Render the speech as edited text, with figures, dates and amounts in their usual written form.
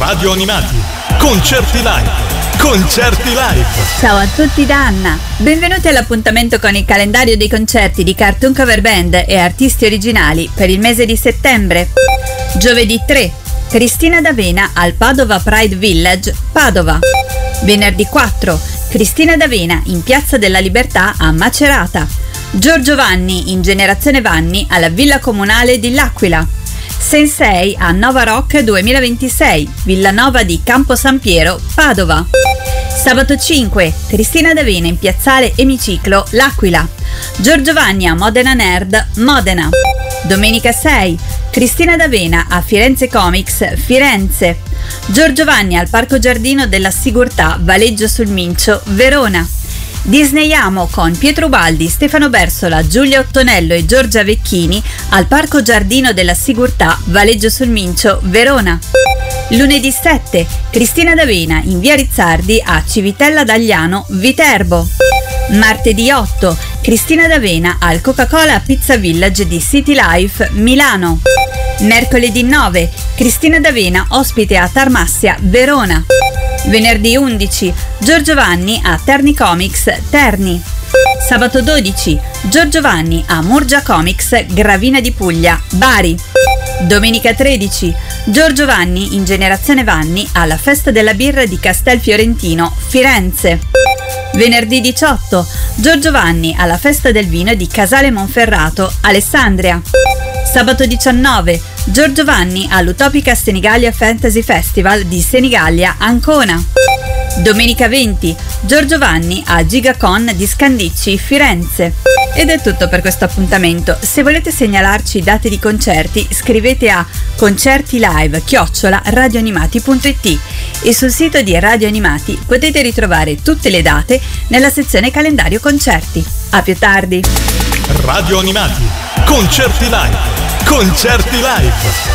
Radio Animati, concerti live, concerti live. Ciao a tutti da Anna, benvenuti all'appuntamento con il calendario dei concerti di Cartoon Cover Band e artisti originali per il mese di settembre. Giovedì 3, Cristina D'Avena al Padova Pride Village, Padova. Venerdì 4, Cristina D'Avena in Piazza della Libertà a Macerata. Giorgio Vanni in Generazione Vanni alla Villa Comunale di L'Aquila. Sensei a Nova Rock 2026, Villanova di Campo San Piero, Padova. Sabato 5, Cristina D'Avena in Piazzale Emiciclo, L'Aquila. Giorgio Vanni a Modena Nerd, Modena. Domenica 6, Cristina D'Avena a Firenze Comics, Firenze. Giorgio Vanni al Parco Giardino della Sigurtà, Valeggio sul Mincio, Verona. Disneyiamo con Pietro Ubaldi, Stefano Bersola, Giulia Ottonello e Giorgia Vecchini al Parco Giardino della Sigurtà, Valeggio sul Mincio, Verona. Lunedì 7, Cristina D'Avena in Via Rizzardi a Civitella d'Agliano, Viterbo. Martedì 8, Cristina D'Avena al Coca-Cola Pizza Village di City Life, Milano. Mercoledì 9, Cristina D'Avena ospite a Tarmassia, Verona. Venerdì 11, Giorgio Vanni a Terni Comics, Terni. Sabato 12, Giorgio Vanni a Murgia Comics, Gravina di Puglia, Bari. Domenica 13, Giorgio Vanni in Generazione Vanni alla Festa della Birra di Castel Fiorentino, Firenze. Venerdì 18, Giorgio Vanni alla Festa del Vino di Casale Monferrato, Alessandria. Sabato 19, Giorgio Vanni all'Utopica Senigallia Fantasy Festival di Senigallia, Ancona. Domenica 20, Giorgio Vanni a Gigacon di Scandicci, Firenze. Ed è tutto per questo appuntamento. Se volete segnalarci date di concerti, scrivete a concertilive@radioanimati.it e sul sito di Radio Animati potete ritrovare tutte le date nella sezione calendario concerti. A più tardi. Radio Animati, concerti live, concerti live.